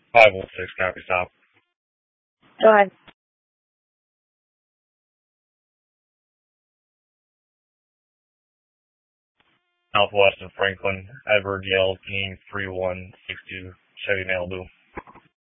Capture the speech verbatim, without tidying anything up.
five one six, copy, stop. Go ahead. Southwest of Franklin, Edward Yale, King three one six two, Chevy Malibu.